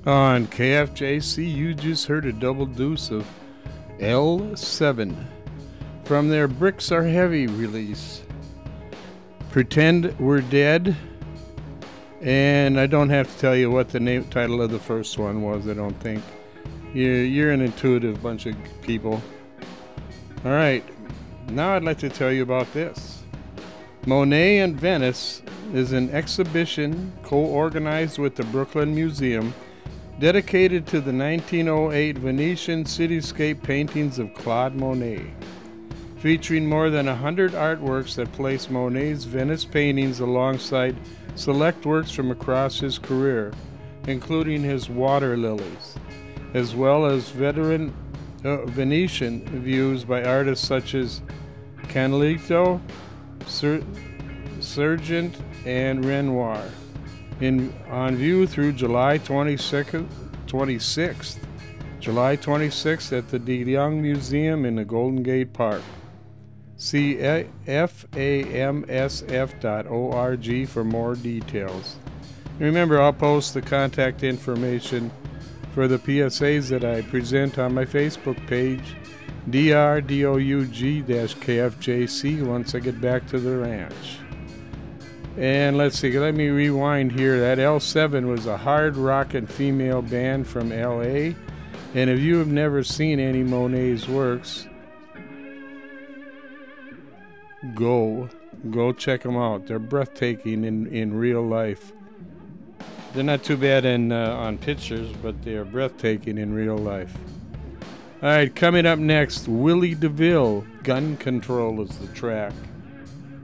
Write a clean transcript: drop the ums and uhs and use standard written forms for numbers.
On KFJC, you just heard a double deuce of L7 from their Bricks Are Heavy release. Pretend We're Dead. And I don't have to tell you what the title of the first one was, I don't think. You're an intuitive bunch of people. All right, now I'd like to tell you about this. Monet in Venice is an exhibition co-organized with the Brooklyn Museum dedicated to the 1908 Venetian cityscape paintings of Claude Monet, featuring more than 100 artworks that place Monet's Venice paintings alongside select works from across his career, including his water lilies, as well as veteran Venetian views by artists such as Canalito, Sargent, and Renoir, on view through July 26th at the De Young Museum in the Golden Gate Park. See famsf.org for more details. Remember, I'll post the contact information for the PSAs that I present on my Facebook page, DRDOUG-KFJC, once I get back to the ranch. And let's see, let me rewind here. That L7 was a hard rockin' female band from LA. And if you have never seen any Monet's works, go check them out. They're breathtaking in real life. They're not too bad on pictures, but they are breathtaking in real life. All right, coming up next, Willie DeVille, Gun Control is the track.